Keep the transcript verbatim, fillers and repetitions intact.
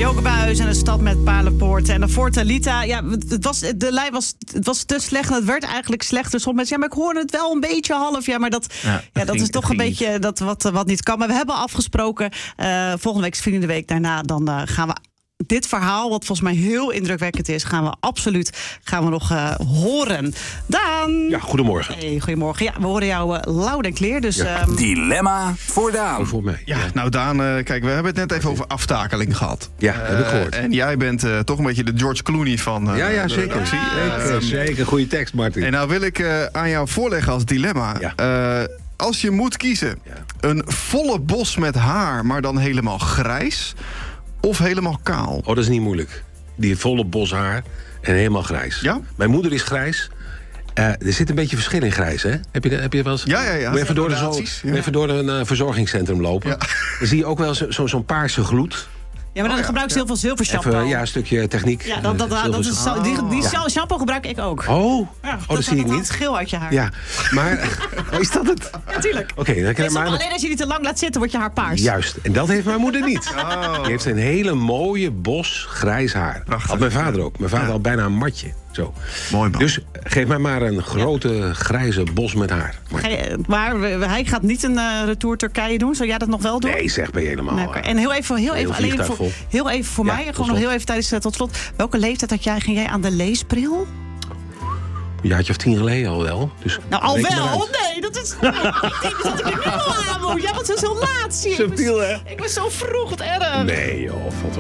Joke Buijs en een stad met palenpoorten. En daarvoor Talita. Ja, het was, de lijn was, het was te slecht. Het werd eigenlijk slechter. Soms mensen, ja, maar ik hoorde het wel een beetje half. Ja, maar dat, ja, ja, dat ging, is toch een beetje dat wat, wat niet kan. Maar we hebben afgesproken. Uh, volgende week is Vrienden de Week. Daarna dan uh, gaan we dit verhaal, wat volgens mij heel indrukwekkend is, gaan we absoluut gaan we nog uh, horen. Daan! Ja, goedemorgen. Hey, goedemorgen. Ja, we horen jou uh, loud en clear. Dus, ja. um... Dilemma voor Daan. Voor mij. Ja, nou Daan, uh, kijk, we hebben het net even over aftakeling gehad. Ja, uh, heb ik gehoord. En jij bent uh, toch een beetje de George Clooney van uh, ja, ja, zeker. de Ja, uh, zeker. Zeker, goede tekst, Martin. En nou wil ik uh, aan jou voorleggen als dilemma. Ja. Uh, als je moet kiezen, ja. een volle bos met haar, maar dan helemaal grijs, of helemaal kaal? Oh, dat is niet moeilijk. Die volle bos haar en helemaal grijs. Ja? Mijn moeder is grijs. Uh, er zit een beetje verschil in grijs, hè? Heb je, heb je wel eens... Ja, ja, ja. Moet je even door, de zo, ja. even door een uh, verzorgingscentrum lopen. Ja. Dan zie je ook wel zo, zo, zo'n paarse gloed. Ja, maar dan oh, ja. gebruik ze heel veel zilvershampoo. Even, ja, een stukje techniek. Ja, dat, dat, dat, dat is, oh. die, die ja. shampoo gebruik ik ook. Oh, ja, oh dat, dat zie ik niet. Het geel uit je haar. Ja, maar oh, is dat het? Ja, tuurlijk. Oké, okay, dan kan maar... Alleen als je die te lang laat zitten, wordt je haar paars. Juist, en dat heeft mijn moeder niet. Oh. Die heeft een hele mooie bos grijs haar. Prachtig. Had mijn vader ook. Mijn vader ja. had bijna een matje. Zo. Mooi man. Dus geef mij maar een grote ja. grijze bos met haar. Je, maar hij gaat niet een uh, retour Turkije doen. Zou jij dat nog wel doen? Nee, zeg ben je helemaal. Nee, en heel even, heel even, alleen voor, heel even voor ja, mij, gewoon nog heel even tijdens uh, tot slot. Welke leeftijd had jij? Ging jij aan de leesbril? Een jaartje of tien geleden al wel. Dus nou, al wel? Nee, dat is... dat ik nu al aan moet. Ja, want het is heel laat, zie je. Subtiel, hè? Ik ben zo vroeg, wat erg. Nee, joh, valt